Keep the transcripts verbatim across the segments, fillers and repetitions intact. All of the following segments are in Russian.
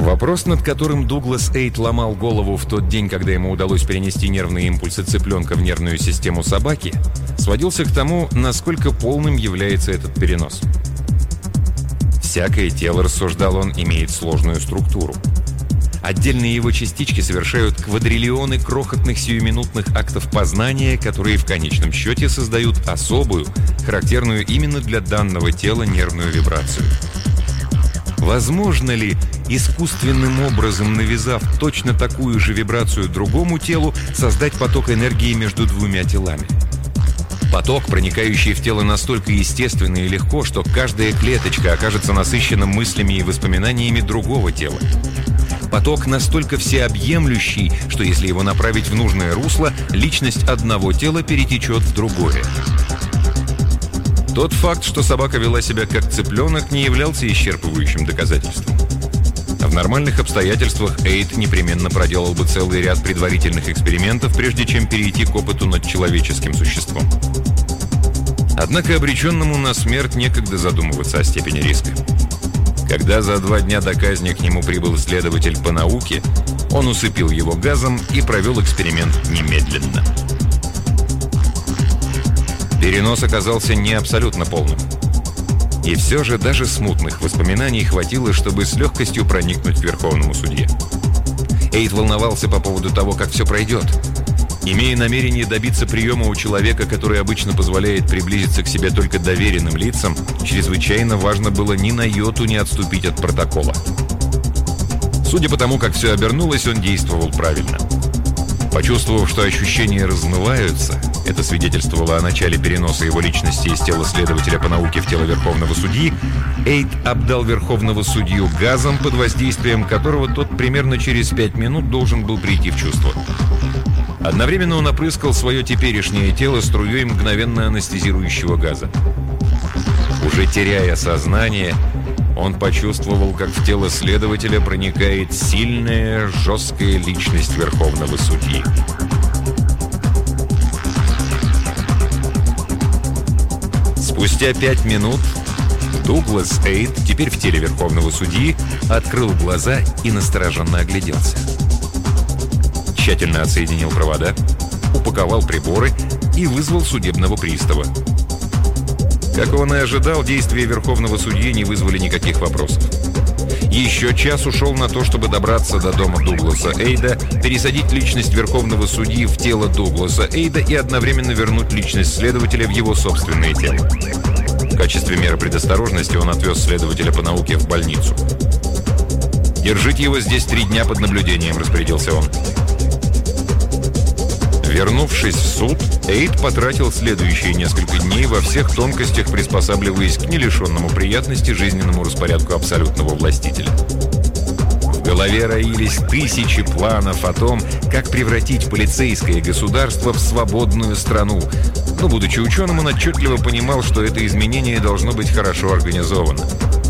Вопрос, над которым Дуглас Эйд ломал голову в тот день, когда ему удалось перенести нервные импульсы цыпленка в нервную систему собаки, сводился к тому, насколько полным является этот перенос. Всякое тело, рассуждал он, имеет сложную структуру. Отдельные его частички совершают квадриллионы крохотных сиюминутных актов познания, которые в конечном счете создают особую, характерную именно для данного тела нервную вибрацию. Возможно ли, искусственным образом навязав точно такую же вибрацию другому телу, создать поток энергии между двумя телами? Поток, проникающий в тело настолько естественно и легко, что каждая клеточка окажется насыщена мыслями и воспоминаниями другого тела. Поток настолько всеобъемлющий, что если его направить в нужное русло, личность одного тела перетечет в другое. Тот факт, что собака вела себя как цыпленок, не являлся исчерпывающим доказательством. В нормальных обстоятельствах Эйд непременно проделал бы целый ряд предварительных экспериментов, прежде чем перейти к опыту над человеческим существом. Однако обреченному на смерть некогда задумываться о степени риска. Когда за два дня до казни к нему прибыл следователь по науке, он усыпил его газом и провел эксперимент немедленно. Перенос оказался не абсолютно полным. И все же даже смутных воспоминаний хватило, чтобы с легкостью проникнуть к верховному судье. Эйд волновался по поводу того, как все пройдет. Имея намерение добиться приема у человека, который обычно позволяет приблизиться к себе только доверенным лицам, чрезвычайно важно было ни на йоту не отступить от протокола. Судя по тому, как все обернулось, он действовал правильно. Почувствовав, что ощущения размываются, это свидетельствовало о начале переноса его личности из тела следователя по науке в тело верховного судьи, Эйд обдал верховного судью газом, под воздействием которого тот примерно через пять минут должен был прийти в чувство. Одновременно он опрыскал свое теперешнее тело струей мгновенно анестезирующего газа. Уже теряя сознание, он почувствовал, как в тело следователя проникает сильная, жесткая личность верховного судьи. Спустя пять минут Дуглас Эйд, теперь в теле верховного судьи, открыл глаза и настороженно огляделся. Тщательно отсоединил провода, упаковал приборы и вызвал судебного пристава. Как он и ожидал, действия верховного судьи не вызвали никаких вопросов. Еще час ушел на то, чтобы добраться до дома Дугласа Эйда, пересадить личность верховного судьи в тело Дугласа Эйда и одновременно вернуть личность следователя в его собственное тело. В качестве меры предосторожности он отвез следователя по науке в больницу. «Держите его здесь три дня под наблюдением», — распорядился он. Вернувшись в суд, Эйд потратил следующие несколько дней во всех тонкостях, приспосабливаясь к нелишенному приятности жизненному распорядку абсолютного властителя. В голове роились тысячи планов о том, как превратить полицейское государство в свободную страну. Но, будучи ученым, он отчетливо понимал, что это изменение должно быть хорошо организовано.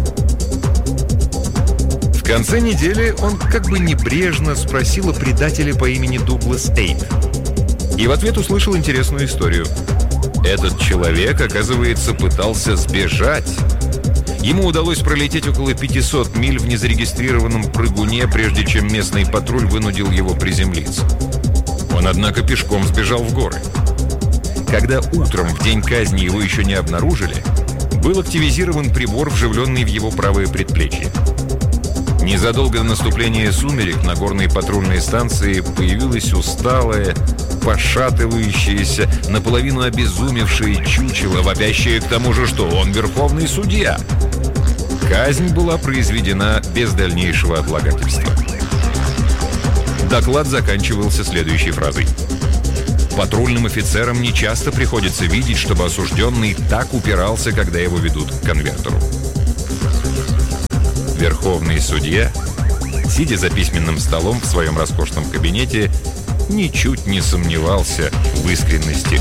В конце недели он как бы небрежно спросил о предателе по имени Дуглас Эйд. И в ответ услышал интересную историю. Этот человек, оказывается, пытался сбежать. Ему удалось пролететь около пятисот миль в незарегистрированном прыгуне, прежде чем местный патруль вынудил его приземлиться. Он, однако, пешком сбежал в горы. Когда утром в день казни его еще не обнаружили, был активизирован прибор, вживленный в его правое предплечье. Незадолго до наступления сумерек на горной патрульной станции появилось усталое, пошатывающееся, наполовину обезумевшее чучело, вопящее к тому же, что он верховный судья. Казнь была произведена без дальнейшего отлагательства. Доклад заканчивался следующей фразой. Патрульным офицерам нечасто приходится видеть, чтобы осужденный так упирался, когда его ведут к конвертеру. Верховный судья, сидя за письменным столом в своем роскошном кабинете, ничуть не сомневался в искренности